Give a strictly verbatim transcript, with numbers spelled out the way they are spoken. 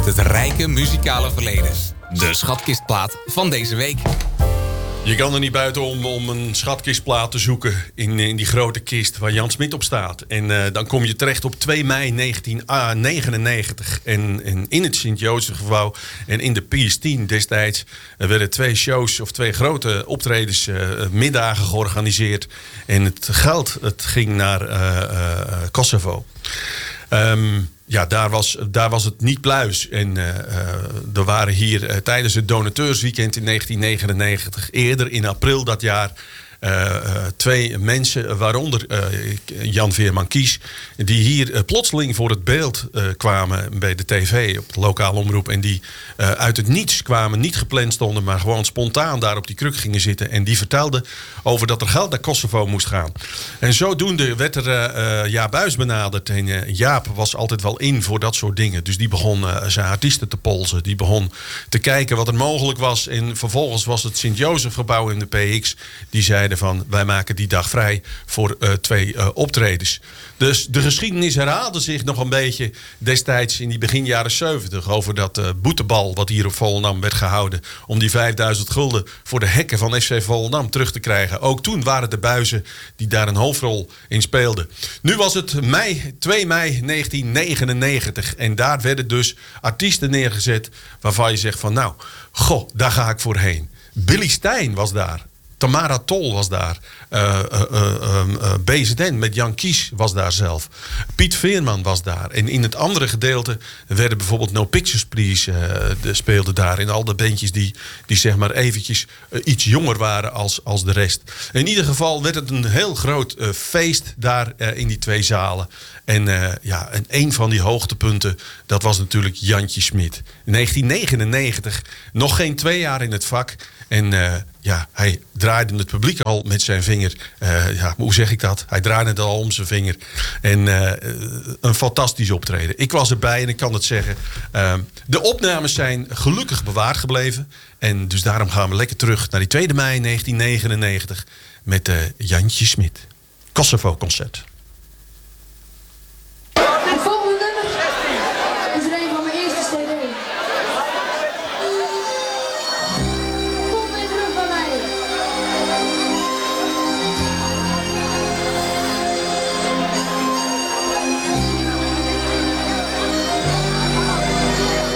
het rijke muzikale verleden. De schatkistplaat van deze week. Je kan er niet buiten om, om een schatkistplaat te zoeken in, in die grote kist waar Jan Smit op staat. En uh, dan kom je terecht op twee mei negentien negenennegentig. En, en in het Sint-Jozefgebouw en in de P S tien destijds er werden twee shows of twee grote optredens, uh, middagen georganiseerd. En het geld het ging naar uh, uh, Kosovo. Um, Ja, daar was, daar was het niet pluis. En uh, uh, er waren hier uh, tijdens het donateursweekend in negentien negenennegentig... eerder in april dat jaar... Uh, uh, twee mensen, waaronder uh, Jan Veerman Kies... die hier uh, plotseling voor het beeld uh, kwamen bij de tv op de lokale omroep... en die uh, uit het niets kwamen, niet gepland stonden... maar gewoon spontaan daar op die kruk gingen zitten... en die vertelden over dat er geld naar Kosovo moest gaan. En zodoende werd er uh, uh, Jaap Buijs benaderd. En uh, Jaap was altijd wel in voor dat soort dingen. Dus die begon uh, zijn artiesten te polsen. Die begon te kijken wat er mogelijk was. En vervolgens was het Sint-Jozefgebouw in de P X... die zei van wij maken die dag vrij voor uh, twee uh, optredens. Dus de geschiedenis herhaalde zich nog een beetje destijds in die begin jaren zeventig... over dat uh, boetebal wat hier op Volendam werd gehouden... om die vijfduizend gulden voor de hekken van F C Volendam terug te krijgen. Ook toen waren de Buizen die daar een hoofdrol in speelden. Nu was het mei, twee mei negentien negenennegentig... en daar werden dus artiesten neergezet waarvan je zegt van nou, goh, daar ga ik voor heen. Billy Stein was daar. Tamara Tol was daar. Uh, uh, uh, uh, B Z N met Jan Kies was daar zelf. Piet Veerman was daar. En in het andere gedeelte werden bijvoorbeeld No Pictures Please uh, de, speelde daar. En al de bandjes die, die zeg maar eventjes uh, iets jonger waren als, als de rest. In ieder geval werd het een heel groot uh, feest daar uh, in die twee zalen. En, uh, ja, en een van die hoogtepunten, dat was natuurlijk Jantje Smit. In negentien negenennegentig, nog geen twee jaar in het vak. En uh, ja, hij draaide het publiek al met zijn vinger. Uh, ja, hoe zeg ik dat? Hij draaide het al om zijn vinger. En uh, een fantastisch optreden. Ik was erbij en ik kan het zeggen. Uh, de opnames zijn gelukkig bewaard gebleven. En dus daarom gaan we lekker terug naar die tweede mei negentien negenennegentig... met uh, Jantje Smit. Kosovo-concert.